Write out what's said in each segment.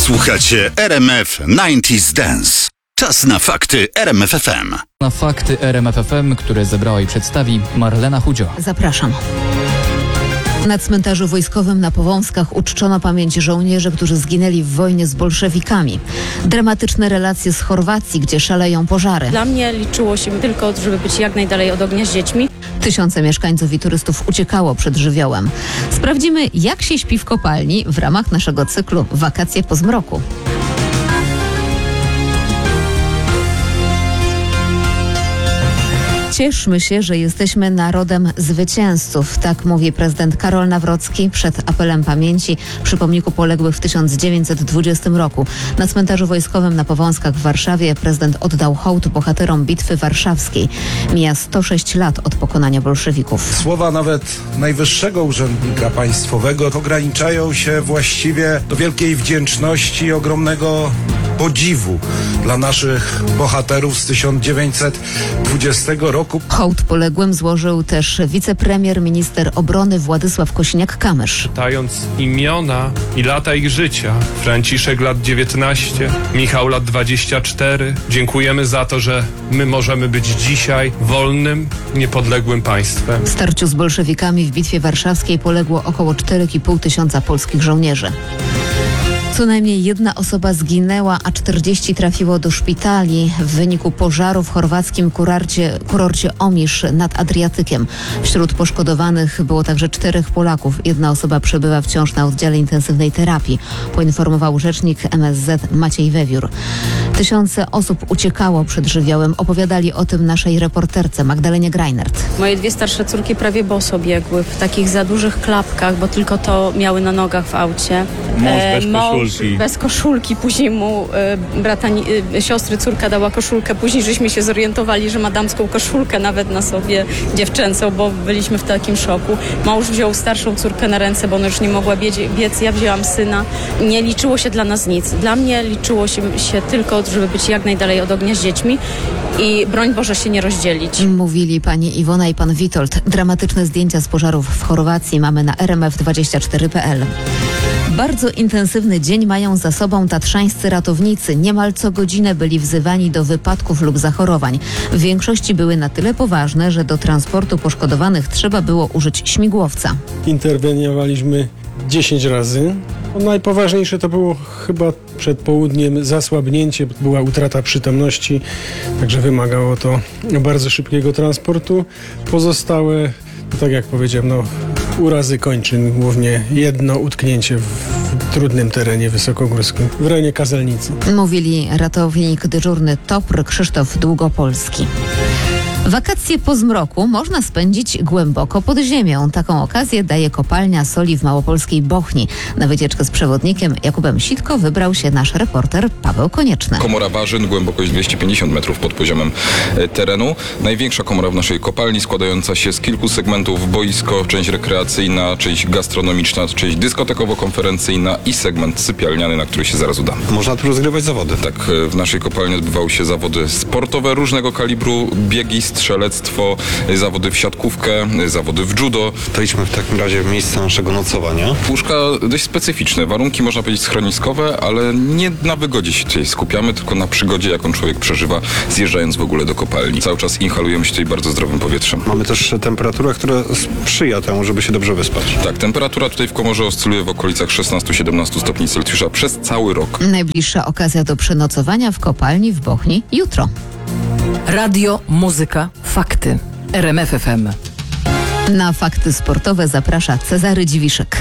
Słuchacie RMF 90s Dance. Czas na fakty RMF FM. Na fakty RMF FM, które zebrała i przedstawi Marlena Chudzio. Zapraszam. Na cmentarzu wojskowym na Powązkach uczczono pamięć żołnierzy, którzy zginęli w wojnie z bolszewikami. Dramatyczne relacje z Chorwacji, gdzie szaleją pożary. Dla mnie liczyło się tylko, żeby być jak najdalej od ognia z dziećmi. Tysiące mieszkańców i turystów uciekało przed żywiołem. Sprawdzimy, jak się śpi w kopalni w ramach naszego cyklu Wakacje po zmroku. Cieszmy się, że jesteśmy narodem zwycięzców. Tak mówi prezydent Karol Nawrocki przed apelem pamięci przy pomniku poległych w 1920 roku. Na cmentarzu wojskowym na Powązkach w Warszawie prezydent oddał hołd bohaterom Bitwy Warszawskiej. Mija 106 lat od pokonania bolszewików. Słowa nawet najwyższego urzędnika państwowego ograniczają się właściwie do wielkiej wdzięczności i ogromnego podziwu dla naszych bohaterów z 1920 roku. Hołd poległym złożył też wicepremier, minister obrony Władysław Kosiniak-Kamysz. Czytając imiona i lata ich życia, Franciszek lat 19, Michał lat 24, dziękujemy za to, że my możemy być dzisiaj wolnym, niepodległym państwem. W starciu z bolszewikami w Bitwie Warszawskiej poległo około 4,5 tysiąca polskich żołnierzy. Co najmniej jedna osoba zginęła, a 40 trafiło do szpitali w wyniku pożaru w chorwackim kurorcie Omisz nad Adriatykiem. Wśród poszkodowanych było także 4 Polaków. Jedna osoba przebywa wciąż na oddziale intensywnej terapii, poinformował rzecznik MSZ Maciej Wewiór. Tysiące osób uciekało przed żywiołem. Opowiadali o tym naszej reporterce Magdalenie Greinert. Moje 2 starsze córki prawie boso biegły w takich za dużych klapkach, bo tylko to miały na nogach w aucie. Mąż bez koszulki. Później mu siostry, córka dała koszulkę. Później żeśmy się zorientowali, że ma damską koszulkę nawet na sobie, dziewczęcą, bo byliśmy w takim szoku. Mąż wziął starszą córkę na ręce, bo ona już nie mogła biec. Ja wzięłam syna. Nie liczyło się dla nas nic. Dla mnie liczyło się tylko, żeby być jak najdalej od ognia z dziećmi i broń Boże się nie rozdzielić. Mówili pani Iwona i pan Witold. Dramatyczne zdjęcia z pożarów w Chorwacji mamy na rmf24.pl. Bardzo intensywny dzień mają za sobą tatrzańscy ratownicy. Niemal co godzinę byli wzywani do wypadków lub zachorowań. W większości były na tyle poważne, że do transportu poszkodowanych trzeba było użyć śmigłowca. Interweniowaliśmy 10 razy. Najpoważniejsze to było chyba przed południem zasłabnięcie, była utrata przytomności, także wymagało to bardzo szybkiego transportu. Pozostałe, tak jak powiedziałem, urazy kończyn, głównie jedno utknięcie w trudnym terenie wysokogórskim, w rejonie Kazelnicy. Mówili ratownik dyżurny TOPR Krzysztof Długopolski. Wakacje po zmroku można spędzić głęboko pod ziemią. Taką okazję daje kopalnia soli w małopolskiej Bochni. Na wycieczkę z przewodnikiem Jakubem Sitko wybrał się nasz reporter Paweł Konieczny. Komora Warzyn, głębokość 250 metrów pod poziomem terenu. Największa komora w naszej kopalni, składająca się z kilku segmentów: boisko, część rekreacyjna, część gastronomiczna, część dyskotekowo-konferencyjna i segment sypialniany, na który się zaraz udamy. Można tu rozgrywać zawody. Tak, w naszej kopalni odbywały się zawody sportowe różnego kalibru, biegi, strzelectwo, zawody w siatkówkę, zawody w judo. To idźmy w takim razie w miejsce naszego nocowania. Łóżka dość specyficzne, warunki można powiedzieć schroniskowe, ale nie na wygodzie się tutaj skupiamy, tylko na przygodzie, jaką człowiek przeżywa, zjeżdżając w ogóle do kopalni. Cały czas inhalujemy się tutaj bardzo zdrowym powietrzem. Mamy też temperaturę, która sprzyja temu, żeby się dobrze wyspać. Tak, temperatura tutaj w komorze oscyluje w okolicach 16-17 stopni Celsjusza przez cały rok. Najbliższa okazja do przenocowania w kopalni w Bochni jutro. Radio, muzyka, fakty. RMF FM. Na fakty sportowe zaprasza Cezary Dziwiszek.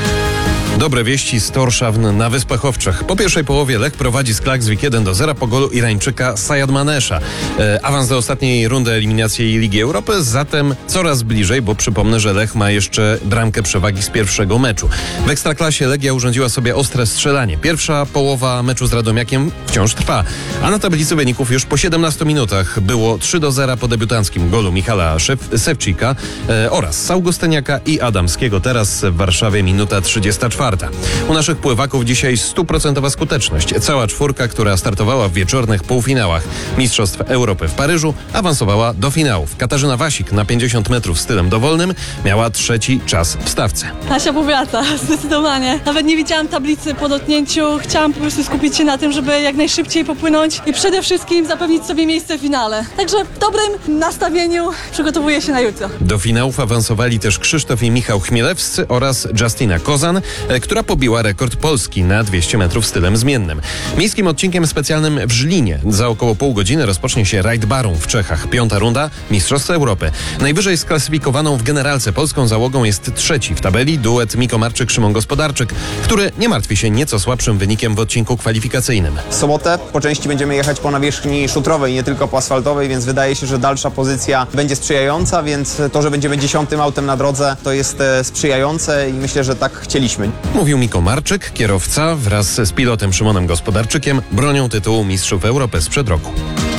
Dobre wieści z Tórshavn na Wyspach Owczych. Po pierwszej połowie Lech prowadzi z Klaksvik 1-0 po golu Irańczyka Sayadmanesza. Awans do ostatniej rundy eliminacji Ligi Europy zatem coraz bliżej, bo przypomnę, że Lech ma jeszcze bramkę przewagi z pierwszego meczu. W Ekstraklasie Legia urządziła sobie ostre strzelanie. Pierwsza połowa meczu z Radomiakiem wciąż trwa, a na tablicy wyników już po 17 minutach było 3-0 po debiutanckim golu Michala Sewczyka oraz Saugustyniaka i Adamskiego. Teraz w Warszawie minuta 34. czwarta. U naszych pływaków dzisiaj 100% skuteczność. Cała czwórka, która startowała w wieczornych półfinałach Mistrzostw Europy w Paryżu, awansowała do finałów. Katarzyna Wasik na 50 metrów stylem dowolnym miała trzeci czas w stawce. Asia powiata, zdecydowanie. Nawet nie widziałam tablicy po dotknięciu. Chciałam po prostu skupić się na tym, żeby jak najszybciej popłynąć i przede wszystkim zapewnić sobie miejsce w finale. Także w dobrym nastawieniu przygotowuję się na jutro. Do finałów awansowali też Krzysztof i Michał Chmielewscy oraz Justyna Kozan, która pobiła rekord Polski na 200 metrów stylem zmiennym. Miejskim odcinkiem specjalnym w Żlinie za około pół godziny rozpocznie się rajd Barą w Czechach. 5. runda Mistrzostw Europy. Najwyżej sklasyfikowaną w generalce polską załogą jest trzeci w tabeli duet Miko Marczyk-Szymon Gospodarczyk, który nie martwi się nieco słabszym wynikiem w odcinku kwalifikacyjnym. W sobotę po części będziemy jechać po nawierzchni szutrowej, nie tylko po asfaltowej, więc wydaje się, że dalsza pozycja będzie sprzyjająca, więc to, że będziemy 10. autem na drodze, to jest sprzyjające i myślę, że tak chcieliśmy. Mówił Miko Marczyk, kierowca wraz z pilotem Szymonem Gospodarczykiem bronią tytułu Mistrzów Europy sprzed roku.